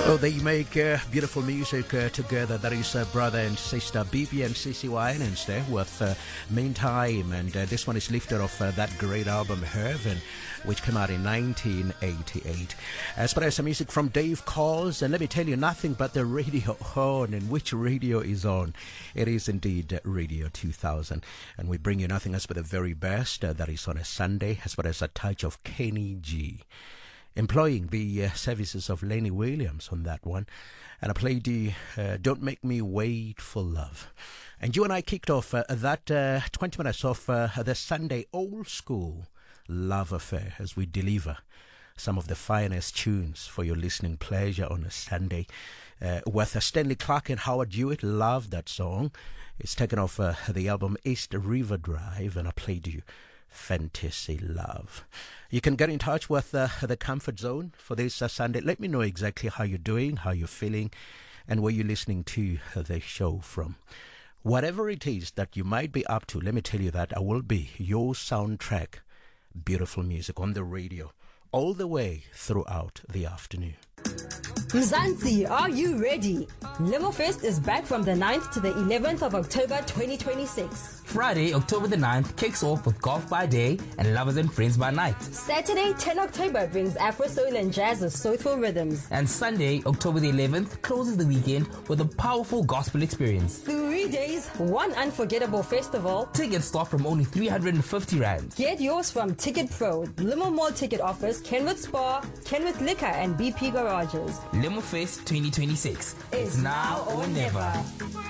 Oh, they make beautiful music together. That is brother and sister BB and CC Winans there with Meantime. And this one is lifted off that great album Heaven, which came out in 1988. As far as the music from Dave Calls, and let me tell you, nothing but the radio on. And which radio is on? It is indeed Radio 2000. And we bring you nothing else but the very best. That is on a Sunday, as far as a touch of Kenny G, employing the services of Lenny Williams on that one. And I played the Don't Make Me Wait for Love. And you and I kicked off that 20 minutes of the Sunday old school love affair as we deliver some of the finest tunes for your listening pleasure on a Sunday. With Stanley Clarke and Howard Hewitt, love that song. It's taken off the album East River Drive, and I played you Fantasy Love. You can get in touch with the Comfort Zone for this Sunday. Let me know exactly how you're doing, how you're feeling, and where you're listening to the show from. Whatever it is that you might be up to, let me tell you that I will be your soundtrack. Beautiful music on the radio all the way throughout the afternoon. Mzansi, are you ready? Limo Fest is back from the 9th to the 11th of October 2026. Friday, October the 9th kicks off with Golf by Day and Lovers and Friends by Night. Saturday, 10 October brings Afro Soul and Jazz with Soulful Rhythms. And Sunday, October the 11th closes the weekend with a powerful gospel experience. 3 days, one unforgettable festival. Tickets start from only 350 Rand. Get yours from Ticket Pro, Limo Mall Ticket Office, Kenwood Spa, Kenwood Liquor and BP Garages. Limo Fest 2026. It's now or never.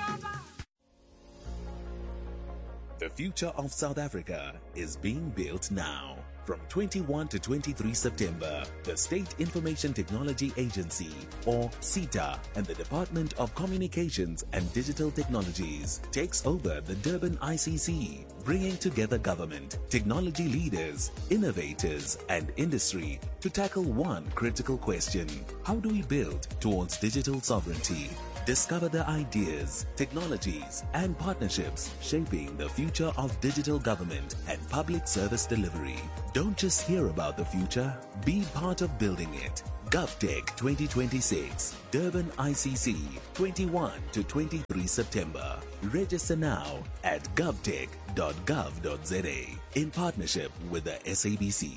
The future of South Africa is being built now. From 21 to 23 September, the State Information Technology Agency, or SITA, and the Department of Communications and Digital Technologies takes over the Durban ICC, bringing together government, technology leaders, innovators, and industry to tackle one critical question: how do we build towards digital sovereignty? Discover the ideas, technologies, and partnerships shaping the future of digital government and public service delivery. Don't just hear about the future, be part of building it. GovTech 2026, Durban ICC, 21 to 23 September. Register now at govtech.gov.za in partnership with the SABC.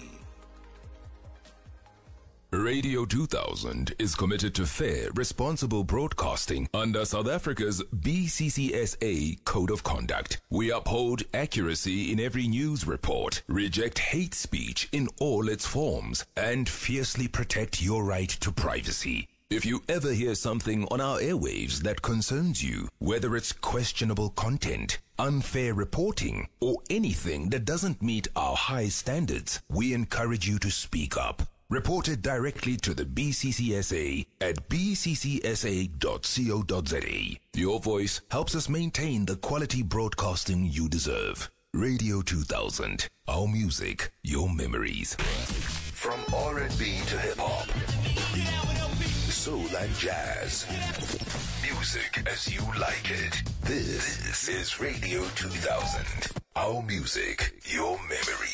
Radio 2000 is committed to fair, responsible broadcasting under South Africa's BCCSA Code of Conduct. We uphold accuracy in every news report, reject hate speech in all its forms, and fiercely protect your right to privacy. If you ever hear something on our airwaves that concerns you, whether it's questionable content, unfair reporting, or anything that doesn't meet our high standards, we encourage you to speak up. Report it directly to the BCCSA at bccsa.co.za. Your voice helps us maintain the quality broadcasting you deserve. Radio 2000, our music, your memories. From R&B to hip-hop, soul and jazz, music as you like it. This is Radio 2000, our music, your memories.